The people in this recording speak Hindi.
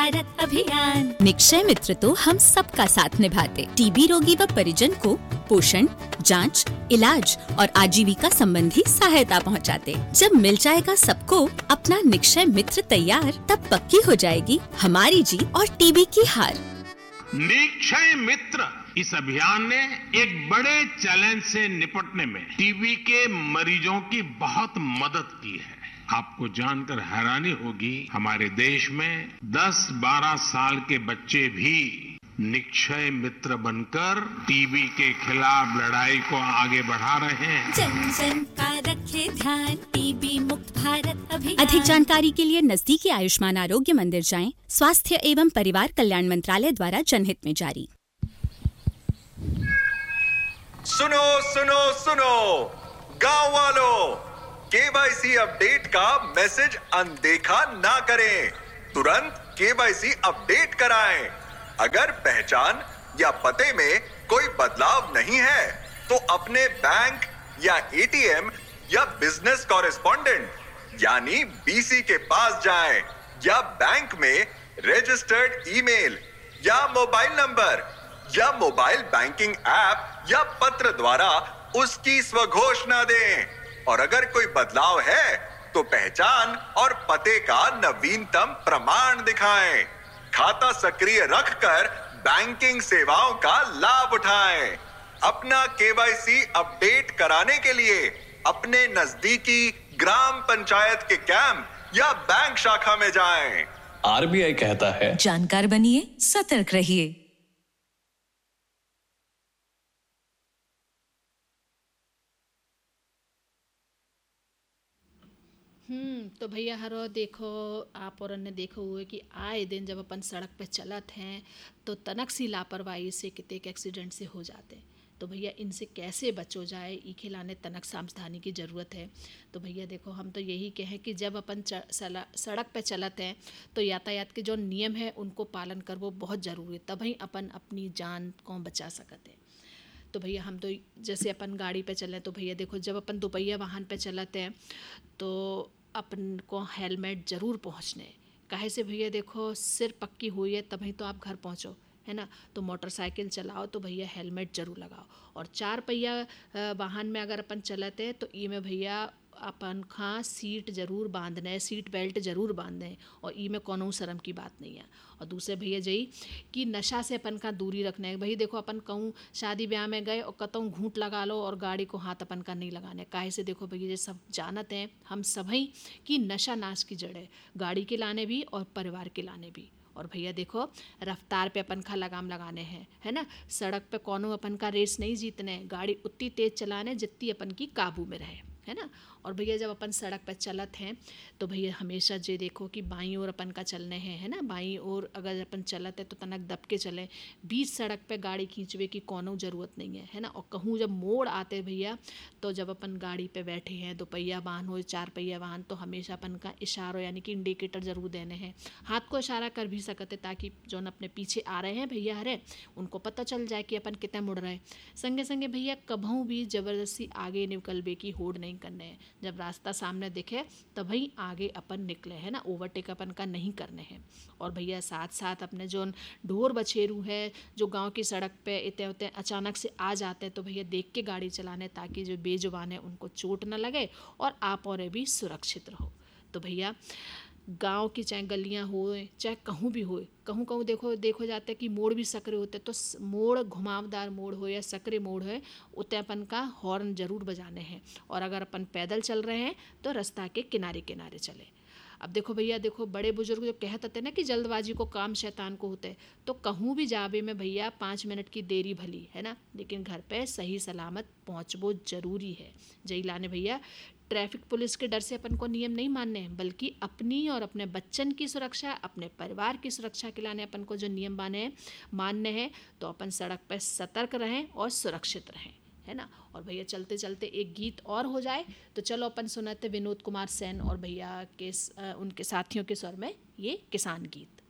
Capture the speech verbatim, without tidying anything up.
भारत अभियान। निक्षय मित्र तो हम सबका साथ निभाते, टीबी रोगी व परिजन को पोषण, जांच, इलाज और आजीविका संबंधी सहायता पहुंचाते। जब मिल जाएगा सबको अपना निक्षय मित्र तैयार, तब पक्की हो जाएगी हमारी जीत और टीबी की हार। निक्षय मित्र इस अभियान ने एक बड़े चैलेंज से निपटने में टीबी के मरीजों की बहुत मदद की है। आपको जानकर हैरानी होगी, हमारे देश में दस बारह साल के बच्चे भी निक्षय मित्र बनकर टीबी के खिलाफ लड़ाई को आगे बढ़ा रहे हैं। जन जन का रखे ध्यान, टीबी मुक्त भारत अभियान। अधिक जानकारी के लिए नजदीकी आयुष्मान आरोग्य मंदिर जाएं। स्वास्थ्य एवं परिवार कल्याण मंत्रालय द्वारा जनहित में जारी। सुनो सुनो सुनो गांव वालों, केवाईसी अपडेट का मैसेज अनदेखा ना करें, तुरंत केवाईसी अपडेट कराएं। अगर पहचान या पते में कोई बदलाव नहीं है तो अपने बैंक या एटीएम या बिजनेस कॉरेस्पॉन्डेंट यानी बीसी के पास जाएं या बैंक में रजिस्टर्ड ईमेल या मोबाइल नंबर या मोबाइल बैंकिंग ऐप या पत्र द्वारा उसकी स्वघोषणा दें। और अगर कोई बदलाव है तो पहचान और पते का नवीनतम प्रमाण दिखाएं। खाता सक्रिय रखकर बैंकिंग सेवाओं का लाभ उठाएं। अपना केवाईसी अपडेट कराने के लिए अपने नजदीकी ग्राम पंचायत के कैंप या बैंक शाखा में जाएं। आरबीआई कहता है, जानकार बनिए, सतर्क रहिए। हम्म तो भैया हरो देखो, आप और ने देखो हुए कि आए दिन जब अपन सड़क पे चलत हैं तो तनक सी लापरवाही से कितने एक्सीडेंट से हो जाते। तो भैया इनसे कैसे बचो जाए, ई खिलाने तनक सावधानी की ज़रूरत है। तो भैया देखो, हम तो यही कहें कि जब अपन सड़क पे चलत हैं तो यातायात के जो नियम है उनको पालन करवो बहुत ज़रूरी है, तभी अपन अपनी जान को बचा सकते हैं। तो भैया हम तो जैसे अपन गाड़ी पे चलें तो भैया देखो, जब अपन दोपहिया वाहन पे चलते हैं तो अपन को हेलमेट ज़रूर पहुँचने। काहे से भैया देखो, सिर पक्की हुई है तभी तो आप घर पहुँचो, है ना। तो मोटरसाइकिल चलाओ तो भैया हेलमेट ज़रूर लगाओ। और चार पहिया वाहन में अगर अपन चलते हैं तो ई में भैया अपन खां सीट ज़रूर बांधना है, सीट बेल्ट ज़रूर बांधना है, और ई में कोनो शर्म की बात नहीं है। और दूसरे भैया जई कि नशा से अपन का दूरी रखना है। भाई देखो, अपन कहूँ शादी ब्याह में गए और कतों घूंट लगा लो और गाड़ी को हाथ अपन का नहीं लगाने। काहे से देखो भैया, ये सब जानत हैं हम सभी कि नशा नाश की जड़ है, गाड़ी के लाने भी और परिवार के लाने भी। और भैया देखो, रफ्तार पे अपन का लगाम लगाने हैं, है ना। सड़क पे कोनो अपन का रेस नहीं जीतने, गाड़ी उतनी तेज चलाने जितनी अपन की काबू में रहे, है ना। और भैया जब अपन सड़क पर चलत हैं तो भैया हमेशा ये देखो कि बाईं ओर अपन का चलने हैं, है ना। बाईं ओर अगर अपन चलत है तो तनक दब के चलें, बीच सड़क पे गाड़ी खींचवे की कोनो ज़रूरत नहीं है, है ना। और कहूँ जब मोड़ आते भैया, तो जब अपन गाड़ी पे बैठे हैं, दो पहिया वाहन हो चार पहिया वाहन, तो हमेशा अपन का इशारा यानी कि इंडिकेटर ज़रूर देने हैं। हाथ को इशारा कर भी सकते ताकि जो अपने पीछे आ रहे हैं भैया हरे, उनको पता चल जाए कि अपन कितने मुड़ रहे हैं। संगे संगे भैया कभू भी ज़बरदस्ती आगे निकलबे की होड़ नहीं करने हैं। जब रास्ता सामने दिखे तभी आगे अपन निकले, है ना। ओवरटेक अपन का नहीं करने हैं। और भैया साथ साथ अपने जो ढोर बछेरू है जो गांव की सड़क पे इतने उतने अचानक से आ जाते हैं, तो भैया देख के गाड़ी चलाने ताकि जो बेजुबान है उनको चोट न लगे और आप और भी सुरक्षित रहो। तो भैया गांव की चाहे गलियां हो चाहे कहूँ भी हो, कहूँ कहूँ देखो देखो जाते कि मोड़ भी सकरे होते, तो मोड़ घुमावदार मोड़ हो या सकरे मोड़ है, उतने अपन का हॉर्न ज़रूर बजाने हैं। और अगर अपन पैदल चल रहे हैं तो रास्ता के किनारे किनारे चले। अब देखो भैया देखो, बड़े बुजुर्ग जो कहते थे ना कि जल्दबाजी को काम शैतान को होते हैं, तो कहूँ भी जावे में भैया पाँच मिनट की देरी भली, है ना, लेकिन घर पे सही सलामत पहुँचबो जरूरी है। जय लाने भैया ट्रैफिक पुलिस के डर से अपन को नियम नहीं मानने हैं, बल्कि अपनी और अपने बच्चन की सुरक्षा, अपने परिवार की सुरक्षा के लाने अपन को जो नियम माने हैं मानने हैं। तो अपन सड़क पर सतर्क रहें और सुरक्षित रहें, है ना। और भैया चलते चलते एक गीत और हो जाए तो चलो अपन सुनाते विनोद कुमार सेन और भैया के उनके साथियों के स्वर में ये किसान गीत।